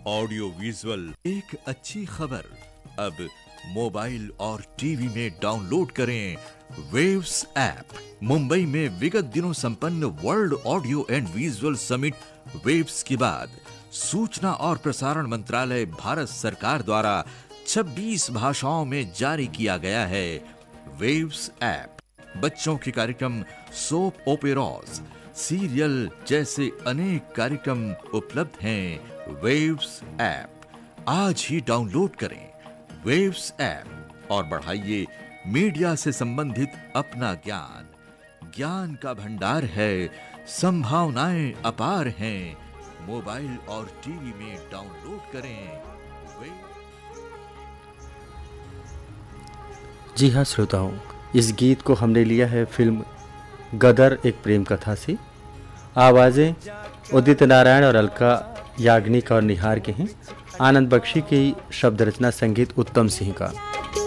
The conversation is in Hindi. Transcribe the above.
ऑडियो विजुअल एक अच्छी खबर अब मोबाइल और टीवी में डाउनलोड करें वेव्स ऐप। मुंबई में विगत दिनों संपन्न world audio and visual summit waves के बाद सूचना और प्रसारण मंत्रालय भारत सरकार द्वारा 26 भाषाओं में जारी किया गया है वेव्स ऐप। बच्चों के कार्यक्रम, सोप ओपेराज, सीरियल जैसे अनेक कार्यक्रम उपलब्ध हैं वेव्स ऐप। आज ही डाउनलोड करें वेव्स ऐप और बढ़ाइए मीडिया से संबंधित अपना ज्ञान। ज्ञान का भंडार है, संभावनाएं अपार हैं। मोबाइल और टीवी में डाउनलोड करें जी हाँ श्रोताओं, इस गीत को हमने लिया है फिल्म गदर एक प्रेम कथा से। आवाज़ें उदित नारायण और अलका याग्निक और निहार के हैं। आनंद बख्शी की शब्द रचना, संगीत उत्तम सिंह का।